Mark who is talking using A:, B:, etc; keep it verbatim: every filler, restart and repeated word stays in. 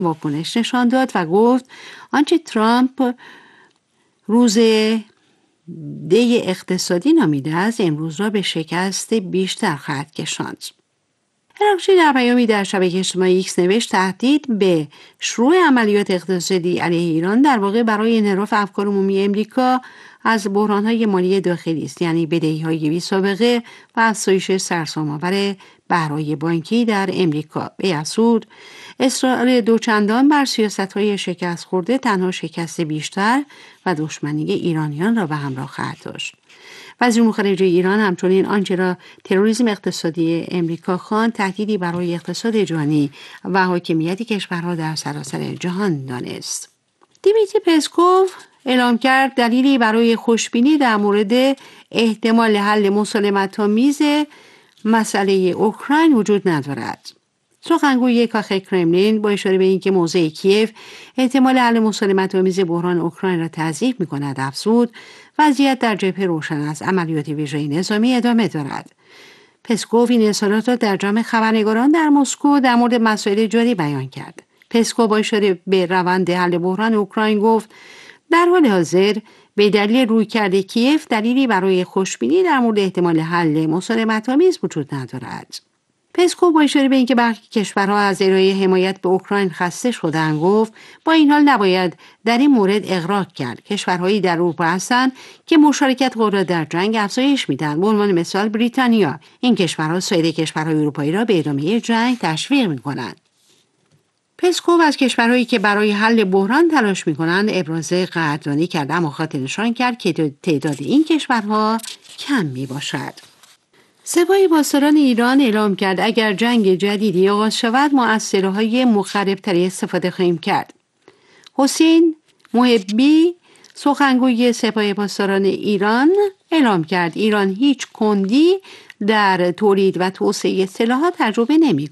A: واکنش نشان داد و گفت آنچه ترامپ روز دی اقتصادی نامیده است امروز را به شکست بیشتر خواهد کشاند. هرقچی در پیامی در شبکه اجتماعی ایکس نوشت تهدید به شروع عملیات اقتصادی علیه ایران در واقع برای انحراف افکار عمومی امریکا از بحران‌های مالی داخلی است، یعنی بدهی‌های بی‌سابقه و افزایش سرسام‌آور بهرهای بانکی در امریکا. به اسود اصرار دوچندان بر سیاست‌های شکست خورده تنها شکست بیشتر و دشمنی ایرانیان را به همراه خواهد داشت. وزیر امور خارجه ایران همچنین آنچه را تروریسم اقتصادی امریکا خواند تهدیدی برای اقتصاد جهانی و حاکمیت کشورها در سراسر جهان دانست. دیمیتری پسکوف اعلام کرد دلیلی برای خوشبینی در مورد احتمال حل مسالمت‌آمیز مسئله اوکراین وجود ندارد. سخنگوی کاخ کرملین با اشاره به اینکه موضع کیف احتمال حل مسالمت‌آمیز بحران اوکراین را تضعیف می‌کند افزود وضعیت در جبهه روشن است، عملیات ویژه نظامی ادامه دارد. پسکوف این اظهارات را در جمع خبرنگاران در مسکو در مورد مسائل جاری بیان کرد. پسکوف با اشاره به روند حل بحران اوکراین گفت در حال حاضر به دلیل رویکرد کیف دلیلی برای خوشبینی در مورد احتمال حل مسالمت‌آمیز وجود ندارد. پسکوف با اشاره به اینکه برخی کشورها از ارائه حمایت به اوکراین خسته شدند گفت با این حال نباید در این مورد اغراق کرد. کشورهایی در اروپا هستند که مشارکت خود را در جنگ افزایش میدهند. به عنوان مثال بریتانیا. این کشورها سایر کشورهای اروپایی را به ادامه جنگ تشویق میکنند. پسکوف از کشورهایی که برای حل بحران تلاش میکنند ابراز قدردانی کرد، اما خاطر نشان کرد که تعداد این کشورها کم میباشد. سپاه پاسداران ایران اعلام کرد اگر جنگ جدیدی آغاز شود ما از سلاح‌های مخرب‌تری استفاده خواهیم کرد. حسین محبی سخنگوی سپاه پاسداران ایران اعلام کرد ایران هیچ کندی در تولید و توسعه سلاح‌ها تجربه نمی